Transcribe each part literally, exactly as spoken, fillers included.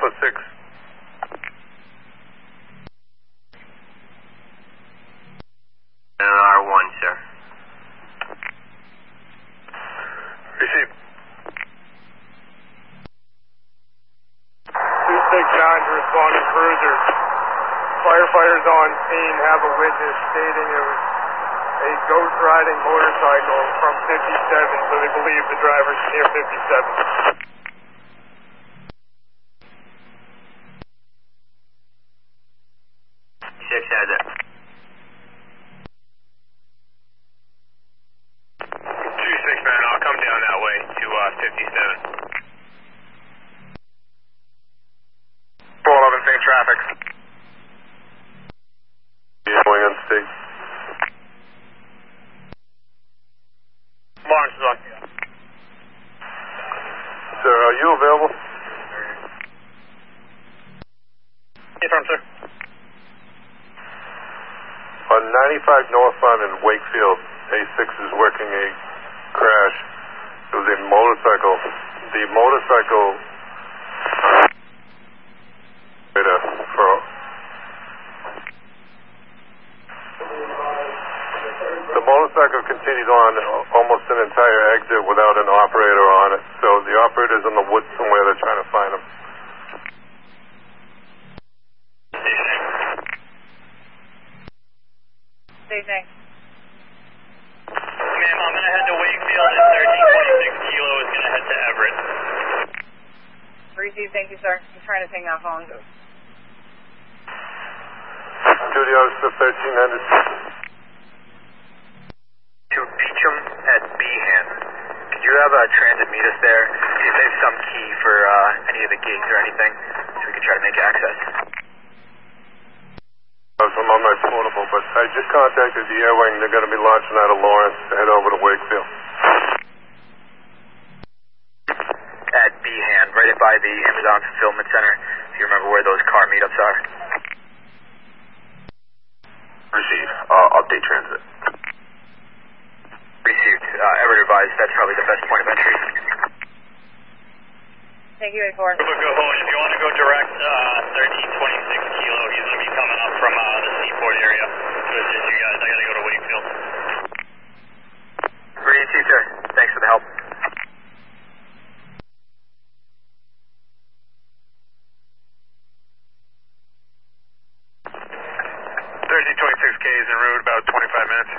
Alpha six. And R one, sir. Receive. two six nine to responding cruiser. Firefighters on scene have a witness stating it was a ghost riding motorcycle from fifty-seven, so they believe the driver's near fifty-seven. Six has it. two six man, I'll come down that way to uh, fifty-seven. four eleven, same traffic. Yeah, going on state. Lawrence is on. Sir, are you available? Yes, sir. On ninety-five northbound in Wakefield, A six is working a crash. It was a motorcycle. The motorcycle for the motorcycle continued on almost an entire exit without an operator on it. So the operator's in the woods somewhere. They're trying to find him. Evening. Ma'am, I'm going to head to Wakefield and thirteen twenty-six Kilo is going to head to Everett. Receive, thank you, sir. I'm trying to ping that phone. Duty officer thirteen hundred. To Beecham at Behan. Could you have a transit meet us there? See if there's some key for uh, any of the gigs or anything, so we can try to make access. I'm on my portable, but I just contacted the air wing. They're going to be launching out of Lawrence to head over to Wakefield. At Behan, right by the Amazon Fulfillment Center, if you remember where those car meetups are. Receive. Uh, update transit. Received. Uh, Everett advised that's probably the best point of entry. Thank you, A four. Go home. If you want to go direct, uh, thirteen twenty-six Kilo, he's going to be coming up from uh, the Seaport area to assist you guys. I got to go to Wakefield. Received, sir. Thanks for the help. thirteen twenty-six K is en route, about twenty-five minutes.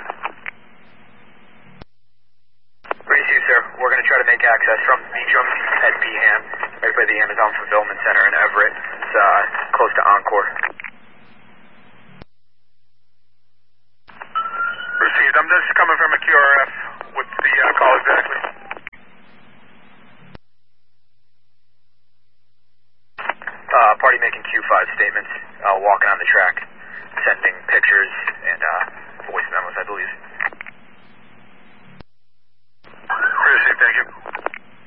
Received, sir. We're going to try to make access from Beecham at Behan, right by the Amazon Fulfillment Center in Everett. It's uh, close to Encore. Received. I'm just coming from a Q R F. What's the uh, call exactly? Uh, party making Q five statements, uh, walking on the track, sending